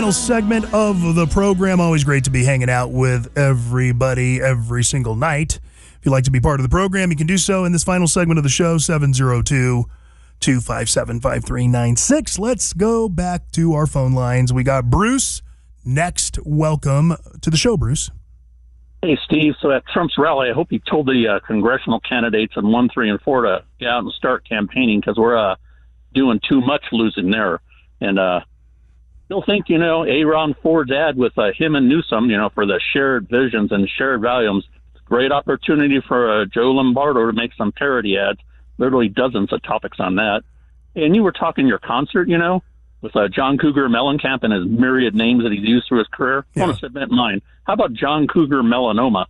Final segment of the program. Always great to be hanging out with everybody every single night. If you'd like to be part of the program, you can do so in this final segment of the show, 702-257-5396. Let's go back to our phone lines. We got Bruce next. Welcome to the show, Bruce. Hey, Steve. So at Trump's rally, I hope you told the congressional candidates in 1, 3, and 4 to get out and start campaigning because we're doing too much losing there. And still think, Aaron Ford's ad with him and Newsom, for the shared visions and shared values. Great opportunity for Joe Lombardo to make some parody ads. Literally dozens of topics on that. And you were talking your concert, with John Cougar Mellencamp and his myriad names that he's used through his career. Yeah. I want to submit mine. How about John Cougar Melanoma?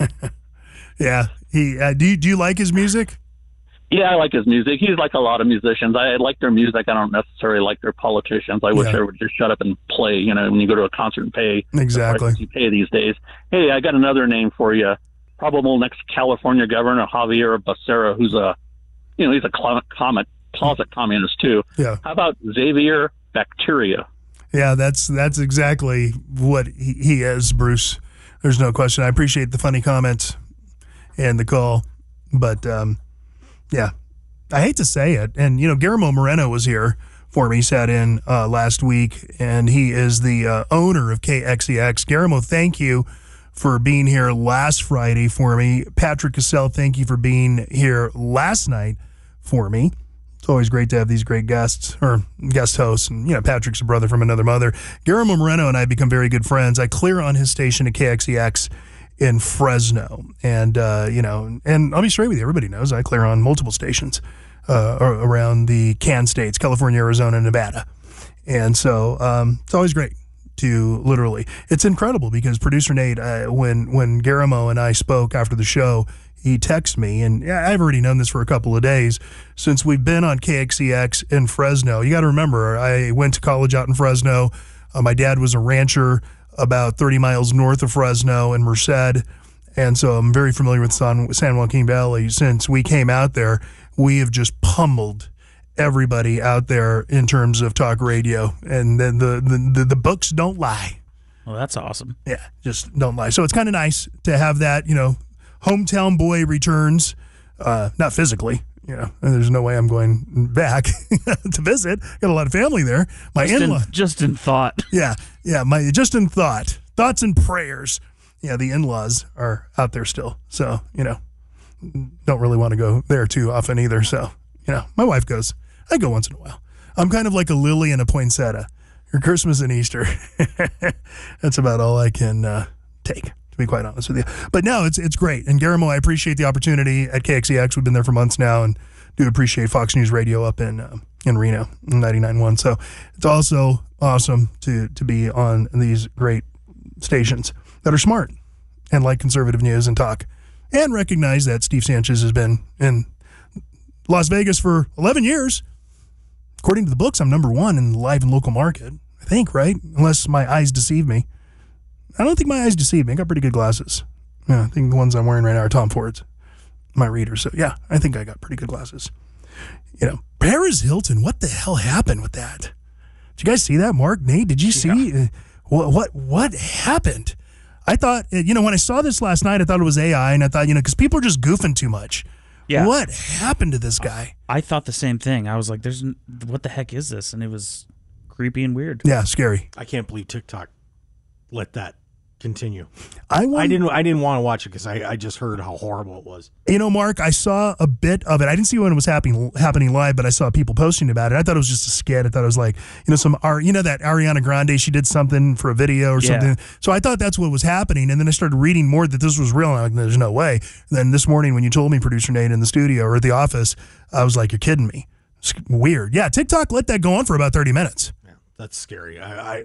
Yeah. Do you like his music? Yeah, I like his music. He's like a lot of musicians. I like their music. I don't necessarily like their politicians. I wish they would just shut up and play, when you go to a concert and pay exactly the prices you pay these days. Hey, I got another name for you. Probable next California governor, Javier Becerra, who's he's a closet communist too. Yeah. How about Xavier Bacteria? Yeah, that's exactly what he is, Bruce. There's no question. I appreciate the funny comments and the call, but yeah, I hate to say it. And, Guillermo Moreno was here for me, sat in last week, and he is the owner of KXEX. Guillermo, thank you for being here last Friday for me. Patrick Cassell, thank you for being here last night for me. It's always great to have these great guests or guest hosts. And, Patrick's a brother from another mother. Guillermo Moreno and I become very good friends. I clear on his station at KXEX in Fresno. And, and I'll be straight with you. Everybody knows I clear on multiple stations around the Can States, California, Arizona, Nevada. And so it's always great to literally. It's incredible because producer Nate, when Guillermo and I spoke after the show, he texted me, and I've already known this for a couple of days since we've been on KXEX in Fresno. You got to remember, I went to college out in Fresno. My dad was a rancher about 30 miles north of Fresno in Merced, and so I'm very familiar with San Joaquin Valley. Since we came out there, we have just pummeled everybody out there in terms of talk radio, and then the books don't lie. Well, that's awesome. Yeah, just don't lie. So it's kind of nice to have that, hometown boy returns, not physically, and there's no way I'm going back to visit. Got a lot of family there. My in-law. Just in thought. Yeah, just in thought. Thoughts and prayers. Yeah, the in-laws are out there still. So, don't really want to go there too often either. So, my wife goes. I go once in a while. I'm kind of like a Lily and a poinsettia. For Christmas and Easter. That's about all I can take, to be quite honest with you. But no, it's great. And Guillermo, I appreciate the opportunity at KXEX. We've been there for months now and do appreciate Fox News Radio up in Reno, 99.1. So it's also awesome to be on these great stations that are smart and like conservative news and talk and recognize that Steve Sanchez has been in Las Vegas for 11 years. According to the books, I'm number 1 in the live and local market. I think, right? Unless my eyes deceive me. I don't think my eyes deceive me. I got pretty good glasses. Yeah, I think the ones I'm wearing right now are Tom Ford's, my reader. So, yeah, I think I got pretty good glasses. Paris Hilton, what the hell happened with that? Did you guys see that, Mark? Nate, did you see? What happened? I thought, when I saw this last night, I thought it was AI, and I thought, because people are just goofing too much. Yeah. What happened to this guy? I thought the same thing. I was like, what the heck is this? And it was creepy and weird. Yeah, scary. I can't believe TikTok let that continue. I didn't want to watch it because I just heard how horrible it was. Mark, I saw a bit of it. I didn't see when it was happening live, but I saw people posting about it. I thought it was just a skit. I thought it was like, that Ariana Grande, she did something for a video or something. So I thought that's what was happening. And then I started reading more that this was real. And I'm like, there's no way. And then this morning when you told me, producer Nate, in the studio or at the office, I was like, you're kidding me. It's weird. Yeah, TikTok let that go on for about 30 minutes. Yeah, that's scary.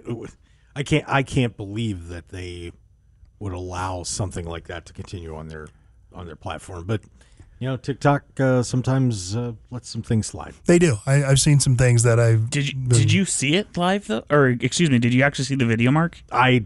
I can't believe that they would allow something like that to continue on their platform. But TikTok sometimes lets some things slide. They do. I've seen some things that I've. Did you see it live though, or excuse me? Did you actually see the video, Mark? I